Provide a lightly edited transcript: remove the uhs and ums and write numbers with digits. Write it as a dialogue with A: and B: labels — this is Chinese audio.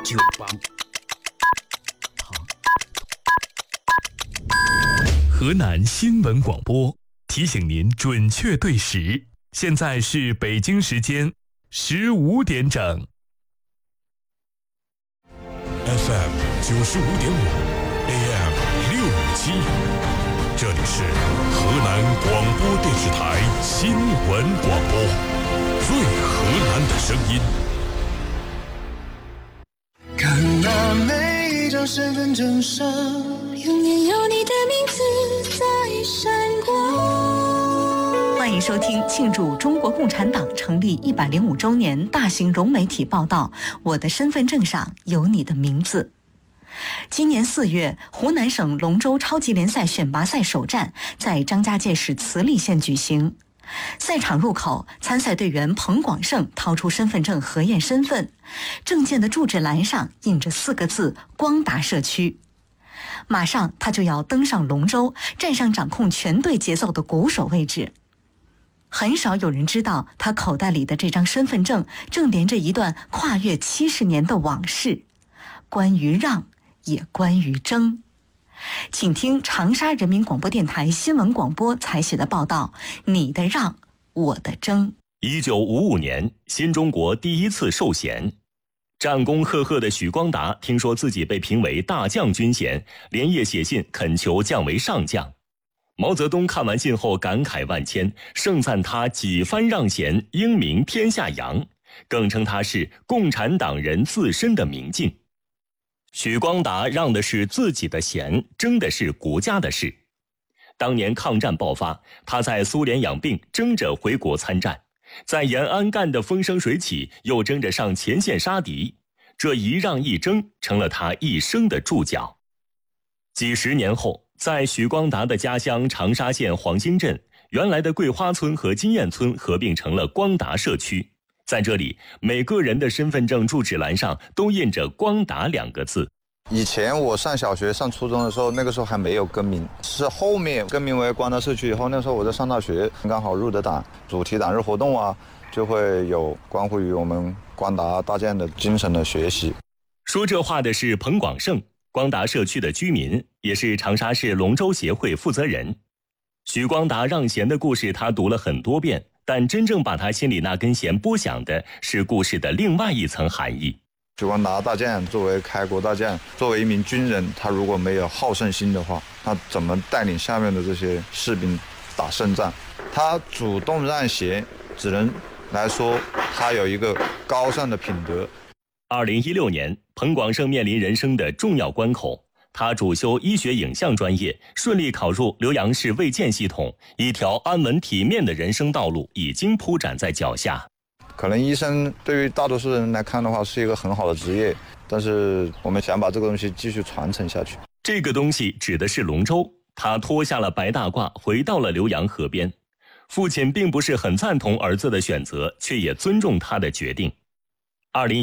A: 就帮
B: 河南新闻广播提醒您准确对时，现在是北京时间15点整。
C: FM 95.5 AM 657，这里是河南广播电视台新闻广播，最河南的声音。
D: 看那每一张身份证上，永远有你的名字在闪光。
E: 欢迎收听庆祝中国共产党成立105周年大型融媒体报道《我的身份证上有你的名字》。今年4月，湖南省龙舟超级联赛选拔赛首战在张家界市慈利县举行。赛场入口，参赛队员彭广胜掏出身份证核验身份，证件的注释栏上印着4个字“光达社区”。马上他就要登上龙舟，站上掌控全队节奏的鼓手位置。很少有人知道，他口袋里的这张身份证正连着一段跨越70年的往事，关于让，也关于争。请听长沙人民广播电台新闻广播采写的报道：你的让，我的争。
F: 1955年，新中国第一次授衔，战功赫赫的许光达听说自己被评为大将军衔，连夜写信恳求降为上将。毛泽东看完信后感慨万千，盛赞他几番让贤，英名天下扬，更称他是共产党人自身的明镜。许光达让的是自己的贤，争的是国家的事。当年抗战爆发，他在苏联养病，争着回国参战，在延安干得风生水起，又争着上前线杀敌，这一让一争成了他一生的注脚。几十年后，在许光达的家乡长沙县黄兴镇，原来的桂花村和金燕村合并成了光达社区。在这里，每个人的身份证注释栏上都印着光达2个字。
G: 以前我上小学上初中的时候，那个时候还没有更名，是后面更名为光达社区以后，那时候我在上大学，刚好入的党，主题党日活动啊，就会有关乎于我们光达大建的精神的学习。
F: 说这话的是彭广胜，光达社区的居民，也是长沙市龙舟协会负责人。许光达让贤的故事他读了很多遍，但真正把他心里那根弦拨响的是故事的另外一层含义。
G: 许光达大将作为开国大将，作为一名军人，他如果没有好胜心的话，他怎么带领下面的这些士兵打胜仗？他主动让贤，只能来说他有一个高尚的品德。
F: 2016年，彭广胜面临人生的重要关口，他主修医学影像专业，顺利考入浏阳市卫健系统，一条安稳体面的人生道路已经铺展在脚下。
G: 可能医生对于大多数人来看的话是一个很好的职业，但是我们想把这个东西继续传承下去。
F: 这个东西指的是龙舟，他脱下了白大褂，回到了浏阳河边。父亲并不是很赞同儿子的选择，却也尊重他的决定。